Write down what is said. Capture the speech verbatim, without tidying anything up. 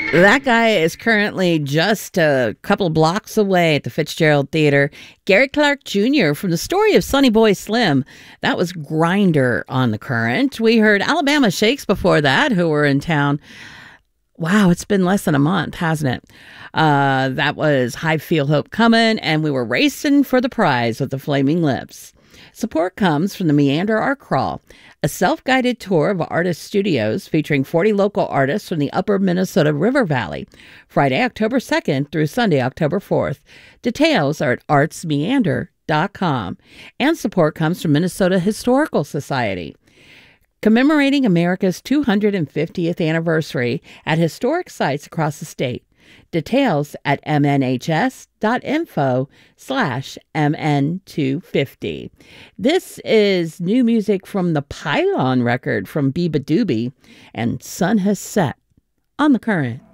That guy is currently just a couple blocks away at the Fitzgerald Theater. Gary Clark Junior from the story of Sonny Boy Slim. That was Grinder on The Current. We heard Alabama Shakes before that, who were in town. Wow, it's been less than a month, hasn't it? Uh, that was High Feel Hope Comin', and we were racing for the prize with the Flaming Lips. Support comes from the Meander Art Crawl, a self-guided tour of artist studios featuring forty local artists from the upper Minnesota River Valley, Friday, October second through Sunday, October fourth. Details are at arts meander dot com. And support comes from Minnesota Historical Society, commemorating America's two hundred fiftieth anniversary at historic sites across the state. Details at mnhs.info slash mn250. This is new music from the Pylon record from Biba Doobie, and Sun Has Set on The Current.